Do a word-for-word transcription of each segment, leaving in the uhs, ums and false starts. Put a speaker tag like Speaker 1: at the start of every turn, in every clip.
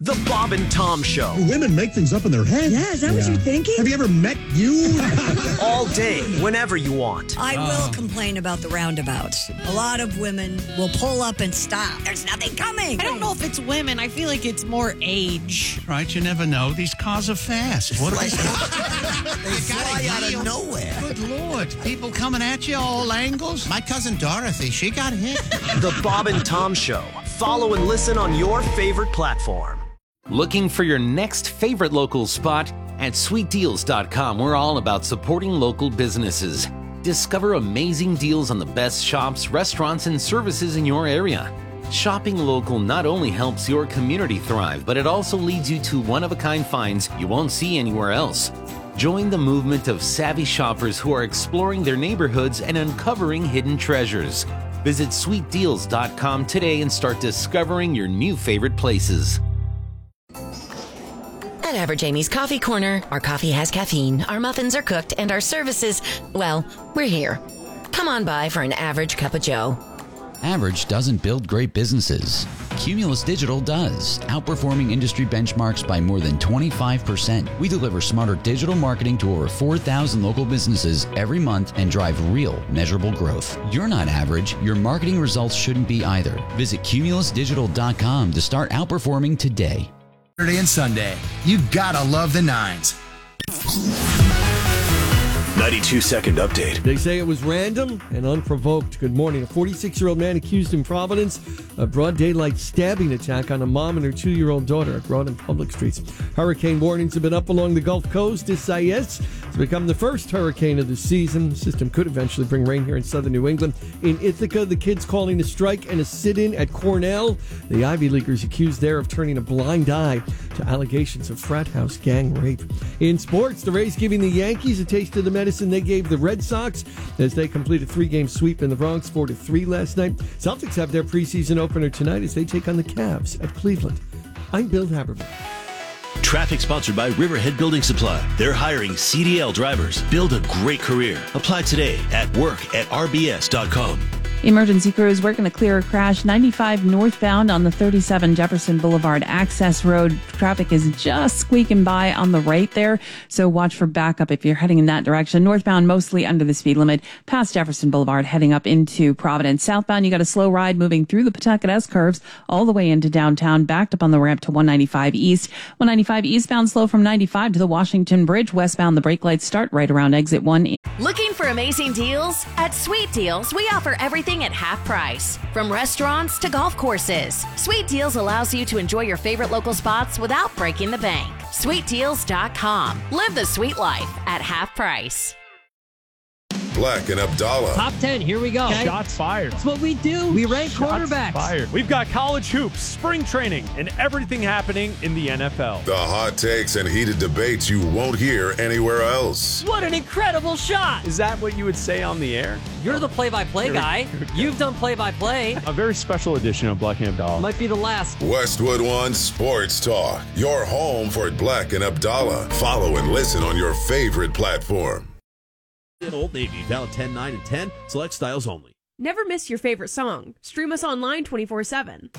Speaker 1: The Bob and Tom Show.
Speaker 2: Women make things up in their head.
Speaker 3: Yeah, is that yeah. what you're thinking?
Speaker 2: Have you ever met you?
Speaker 1: All day, whenever you want.
Speaker 3: I oh. will complain about the roundabouts. A lot of women will pull up and stop. There's nothing coming.
Speaker 4: I don't know if it's women. I feel like it's more age.
Speaker 5: Right, you never know. These cars are fast. What are they?
Speaker 6: They fly out of nowhere.
Speaker 5: Good Lord. People coming at you all angles.
Speaker 6: My cousin Dorothy, she got hit.
Speaker 1: The Bob and Tom Show. Follow and listen on your favorite platform.
Speaker 7: Looking for your next favorite local spot? At sweet deals dot com, we're all about supporting local businesses. Discover amazing deals on the best shops, restaurants, and services in your area. Shopping local not only helps your community thrive, but it also leads you to one-of-a-kind finds you won't see anywhere else. Join the movement of savvy shoppers who are exploring their neighborhoods and uncovering hidden treasures. Visit sweet deals dot com today and start discovering your new favorite places.
Speaker 8: At Average Amy's Coffee Corner, our coffee has caffeine, our muffins are cooked, and our services, well, we're here. Come on by for an average cup of joe.
Speaker 9: Average doesn't build great businesses. Cumulus Digital does, outperforming industry benchmarks by more than twenty-five percent. We deliver smarter digital marketing to over four thousand local businesses every month and drive real, measurable growth. You're not average. Your marketing results shouldn't be either. Visit cumulus digital dot com to start outperforming today.
Speaker 10: Saturday and Sunday, you gotta love the nines.
Speaker 11: ninety-two second update.
Speaker 12: They say it was random and unprovoked. Good morning. A forty-six-year-old man accused in Providence of broad daylight stabbing attack on a mom and her two-year-old daughter at Broad and Public Streets. Hurricane warnings have been up along the Gulf Coast. Isaias has become the first hurricane of the season. The system could eventually bring rain here in southern New England. In Ithaca, the kids calling a strike and a sit-in at Cornell. The Ivy Leaguers accused there of turning a blind eye to allegations of frat house gang rape. In sports, the Rays giving the Yankees a taste of the medicine they gave the Red Sox as they complete a three-game sweep in the Bronx, four to three last night. Celtics have their preseason opener tonight as they take on the Cavs at Cleveland. I'm Bill Haberman.
Speaker 11: Traffic sponsored by Riverhead Building Supply. They're hiring C D L drivers. Build a great career. Apply today at work at r b s dot com.
Speaker 13: Emergency crews working to clear a crash ninety-five northbound on the thirty-seven Jefferson Boulevard access road. Traffic is just squeaking by on the right there, so watch for backup if you're heading in that direction. Northbound mostly under the speed limit past Jefferson Boulevard heading up into Providence. Southbound you got a slow ride moving through the Pawtucket S-curves all the way into downtown, backed up on the ramp to one ninety-five east. one ninety-five eastbound slow from ninety-five to the Washington Bridge. Westbound the brake lights start right around exit one.
Speaker 14: Looking for amazing deals? At Sweet Deals, we offer everything at half price. From restaurants to golf courses, Sweet Deals allows you to enjoy your favorite local spots without breaking the bank. sweet deals dot com. Live the sweet life at half price.
Speaker 15: Black and Abdallah.
Speaker 16: Top ten, here we go.
Speaker 17: Okay. Shots fired.
Speaker 16: That's what we do. We rank
Speaker 17: Shots
Speaker 16: quarterbacks.
Speaker 17: Fired. We've got college hoops, spring training, and everything happening in the N F L.
Speaker 15: The hot takes and heated debates you won't hear anywhere else.
Speaker 16: What an incredible shot.
Speaker 17: Is that what you would say on the air?
Speaker 16: You're the play-by-play guy. You've done play-by-play.
Speaker 17: A very special edition of Black and Abdallah.
Speaker 16: Might be the last.
Speaker 15: Westwood One Sports Talk. Your home for Black and Abdallah. Follow and listen on your favorite platform.
Speaker 18: Old Navy, valid ten, nine, and ten. Select styles only.
Speaker 19: Never miss your favorite song. Stream us online twenty-four seven.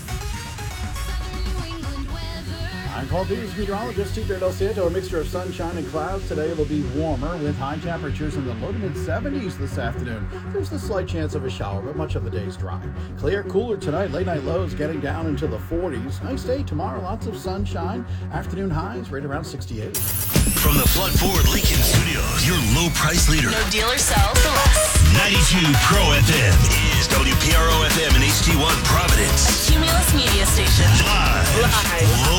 Speaker 20: I'm Paul Peters, meteorologist. Here at El Santo, a mixture of sunshine and clouds. Today it'll be warmer with high temperatures in the low to mid seventies this afternoon. There's a slight chance of a shower, but much of the day's dry. Clear, cooler tonight. Late night lows getting down into the forties. Nice day tomorrow. Lots of sunshine. Afternoon highs right around sixty-eight.
Speaker 11: From the Flood Ford Lincoln Studios, your low price leader.
Speaker 14: No dealer sells for less.
Speaker 11: ninety-two Pro F M is W P R O F M and H T one Providence.
Speaker 14: A Cumulus media station.
Speaker 11: Live.
Speaker 14: Live.